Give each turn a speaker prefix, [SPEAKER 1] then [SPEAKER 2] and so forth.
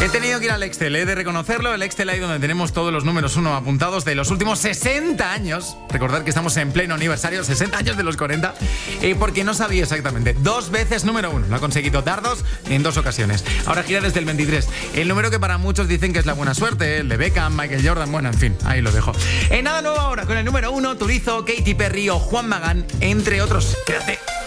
[SPEAKER 1] He tenido que ir al Excel, he de reconocerlo. El Excel ahí donde tenemos todos los números 1 apuntados de los últimos 60 años. Recordad que estamos en pleno aniversario, 60 años de los 40. Porque no sabía exactamente. 2 veces número 1. Lo ha conseguido Dardos en 2 ocasiones. Ahora gira desde el 23. El número que para muchos dicen que es la buena suerte. El de Beckham, Michael Jordan. Bueno, en fin, ahí lo dejo. Nada nuevo ahora con el número 1, Turizo, Katy Perry o Juan Magán, entre otros. Quédate.